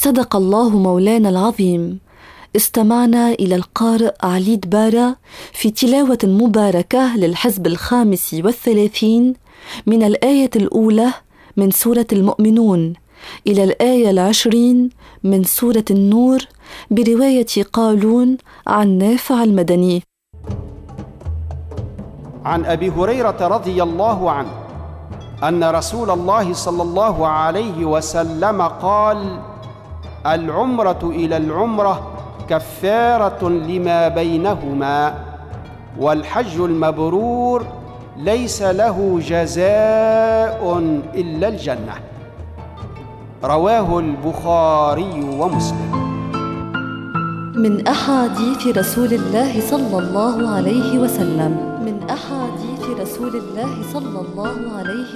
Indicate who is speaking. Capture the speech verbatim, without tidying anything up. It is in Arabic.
Speaker 1: صدق الله مولانا العظيم. استمعنا إلى القارئ علي دبارة في تلاوة مباركة للحزب الخامس والثلاثين من الآية الأولى من سورة المؤمنون إلى الآية العشرين من سورة النور برواية قالون عن نافع المدني.
Speaker 2: عن أبي هريرة رضي الله عنه أن رسول الله صلى الله عليه وسلم قال: العمرة إلى العمرة كفارة لما بينهما، والحج المبرور ليس له جزاء إلا الجنة. رواه البخاري ومسلم.
Speaker 1: من أحاديث رسول الله صلى الله عليه وسلم من أحاديث رسول الله صلى الله عليه